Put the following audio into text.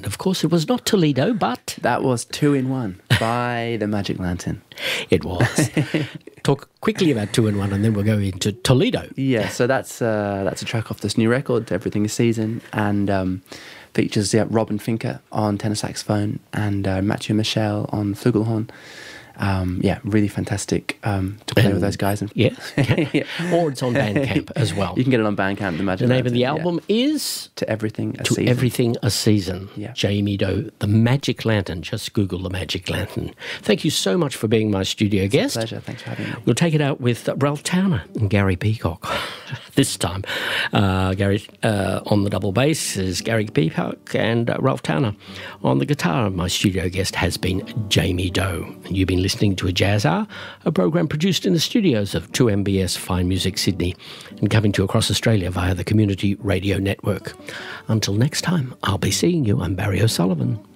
And, of course, it was not Toledo, but... That was 2 in 1 by the Magic Lantern. It was. Talk quickly about 2 in 1 and then we'll go into Toledo. Yeah, so that's a track off this new record, Everything is Season, and features Robin Finker on tenor saxophone and Mathieu Michel on flugelhorn. Really fantastic to play with those guys. Yeah. Or it's on Bandcamp as well. You can get it on Bandcamp, the Magic The name Lantern, of the album is... To Everything a Season. Everything a Season. Yeah. Jamie Doe, The Magic Lantern. Just Google The Magic Lantern. Thank you so much for being my studio guest. It's a pleasure. Thanks for having me. We'll take it out with Ralph Towner and Gary Peacock. This time, Gary on the double bass is Gary Peacock, and Ralph Towner on the guitar. My studio guest has been Jamie Doe. And you've been listening to A Jazz Hour, a program produced in the studios of 2MBS Fine Music Sydney and coming to you across Australia via the Community Radio Network. Until next time, I'll be seeing you. I'm Barry O'Sullivan.